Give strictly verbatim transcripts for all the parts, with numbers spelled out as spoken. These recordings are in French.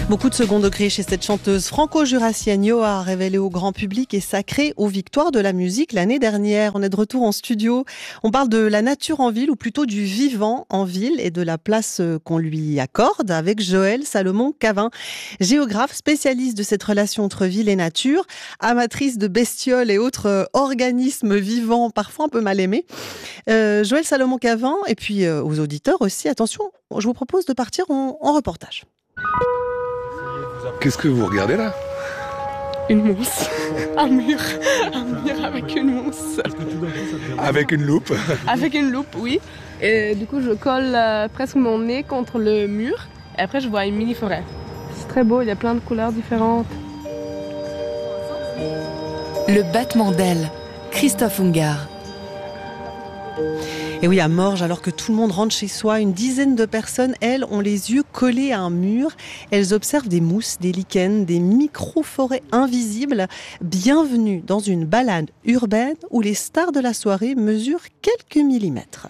Beaucoup de second degré chez cette chanteuse franco-jurassienne Yoa, révélée au grand public et sacrée aux victoires de la musique l'année dernière. On est de retour en studio. On parle de la nature en ville, ou plutôt du vivant en ville, et de la place qu'on lui accorde avec Joëlle Salomon-Cavin, géographe spécialiste de cette relation entre ville et nature, amatrice de bestioles et autres organismes vivants parfois un peu mal aimés. Euh, Joëlle Salomon-Cavin, et puis euh, aux auditeurs aussi, attention, je vous propose de partir en, en reportage. Qu'est-ce que vous regardez là ? Une mousse, un mur, un mur avec une mousse. Avec une loupe ? Avec une loupe, oui. Et du coup, je colle euh, presque mon nez contre le mur. Et après, je vois une mini-forêt. C'est très beau, il y a plein de couleurs différentes. Le battement d'ailes, Christophe Ungart. Et oui, à Morges, alors que tout le monde rentre chez soi, une dizaine de personnes, elles, ont les yeux collés à un mur. Elles observent des mousses, des lichens, des micro-forêts invisibles. Bienvenue dans une balade urbaine où les stars de la soirée mesurent quelques millimètres.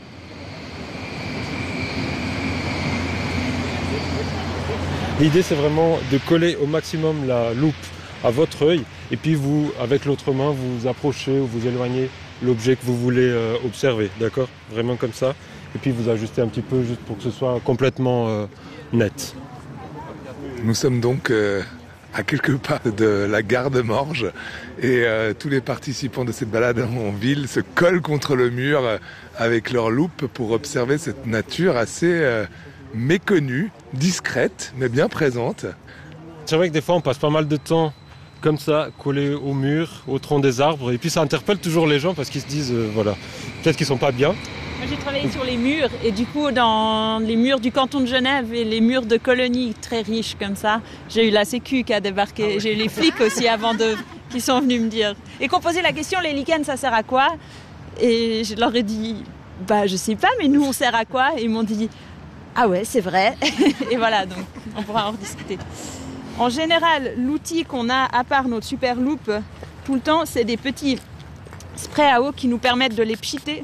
L'idée, c'est vraiment de coller au maximum la loupe à votre œil. Et puis vous, avec l'autre main, vous vous approchez ou vous éloignez l'objet que vous voulez euh, observer, d'accord ? Vraiment comme ça. Et puis vous ajustez un petit peu juste pour que ce soit complètement euh, net. Nous sommes donc euh, à quelques pas de la gare de Morges et euh, tous les participants de cette balade en ville se collent contre le mur euh, avec leur loupe pour observer cette nature assez euh, méconnue, discrète mais bien présente. C'est vrai que des fois on passe pas mal de temps comme ça, collé au mur, au tronc des arbres. Et puis ça interpelle toujours les gens parce qu'ils se disent, euh, voilà, peut-être qu'ils sont pas bien. Moi j'ai travaillé sur les murs et du coup dans les murs du canton de Genève et les murs de colonies très riches comme ça, j'ai eu la sécu qui a débarqué. Ah ouais. J'ai eu les flics aussi avant de, qui sont venus me dire. Et qu'on posait la question, les lichens ça sert à quoi ? Et je leur ai dit, bah je sais pas, mais nous on sert à quoi ? Et ils m'ont dit, ah ouais c'est vrai. Et voilà, donc on pourra en rediscuter. En général, l'outil qu'on a, à part notre super loupe, tout le temps, c'est des petits sprays à eau qui nous permettent de les pchiter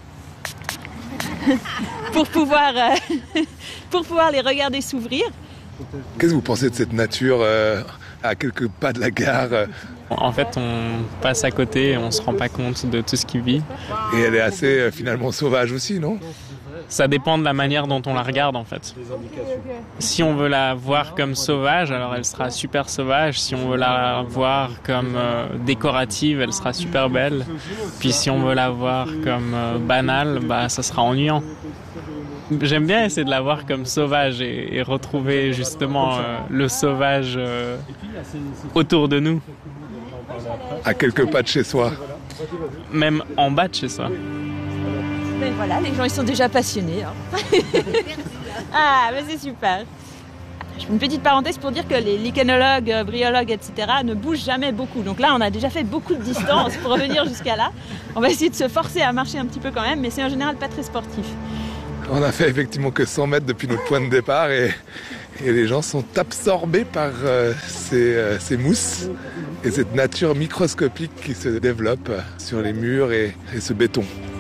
pour pouvoir, euh, pour pouvoir les regarder s'ouvrir. Qu'est-ce que vous pensez de cette nature euh, à quelques pas de la gare ? En fait, on passe à côté et on ne se rend pas compte de tout ce qui vit. Et elle est assez euh, finalement sauvage aussi, non ? Ça dépend de la manière dont on la regarde en fait. Si on veut la voir comme sauvage, alors elle sera super sauvage. Si on veut la voir comme euh, décorative, elle sera super belle. Puis si on veut la voir comme euh, banale, bah, ça sera ennuyant. J'aime bien essayer de la voir comme sauvage et, et retrouver justement euh, le sauvage euh, autour de nous. À quelques pas de chez soi. Même en bas de chez soi. Ben voilà, les gens ils sont déjà passionnés. Hein. Ah, mais c'est super. Je fais une petite parenthèse pour dire que les lichenologues, bryologues, et cetera ne bougent jamais beaucoup. Donc là, on a déjà fait beaucoup de distance pour revenir jusqu'à là. On va essayer de se forcer à marcher un petit peu quand même, mais c'est en général pas très sportif. On a fait effectivement que cent mètres depuis notre point de départ et, et les gens sont absorbés par euh, ces, euh, ces mousses et cette nature microscopique qui se développe sur les murs et, et ce béton.